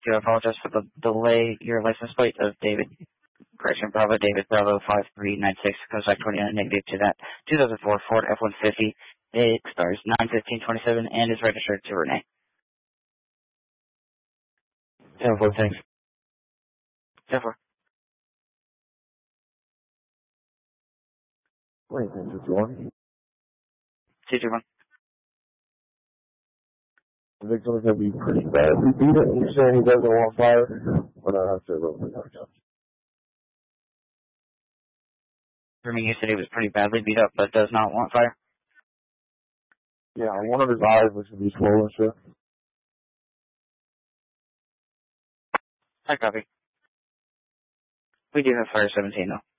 do apologize for the delay. Your license plate of Bravo David Bravo 5396 goes back 29 negative to that 2004 Ford F-150. It expires 9/15/27 and is registered to Renee. 10-4, thanks. 10-4. Wait, 221. 221. The victim's going to be pretty bad. We beat it. You're saying he doesn't want fire? Or not have to roll the car. For me, you said he was pretty badly beat up, but does not want fire? Yeah, one of his eyes looks to be swollen, sir. I copy. We do have fire 17, though.